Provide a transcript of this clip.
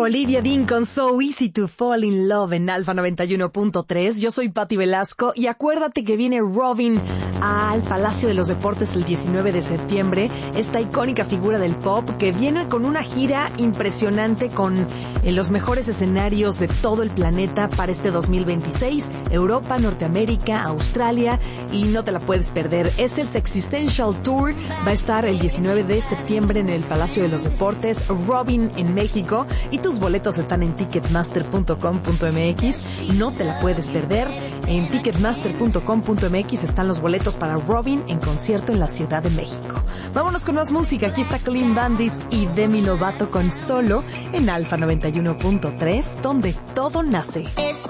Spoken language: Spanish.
Olivia Dean con So Easy to Fall in Love en Alfa 91.3. Yo soy Patti Velasco y acuérdate que viene Robin al Palacio de los Deportes el 19 de septiembre. Esta icónica figura del pop que viene con una gira impresionante con los mejores escenarios de todo el planeta para este 2026. Europa, Norteamérica, Australia y no te la puedes perder. Es el Existential Tour. Va a estar el 19 de septiembre en el Palacio de los Deportes. Robin en México. Y tus boletos están en ticketmaster.com.mx. No te la puedes perder. En ticketmaster.com.mx están los boletos para Robin en concierto en la Ciudad de México. Vámonos con más música. Aquí está Clean Bandit y Demi Lovato con Solo en Alfa 91.3, donde todo nace.